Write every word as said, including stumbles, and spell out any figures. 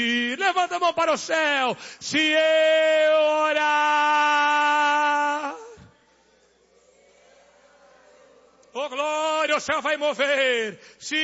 Levanta a mão para o céu. Se eu orar, oh glória, o céu vai mover. Se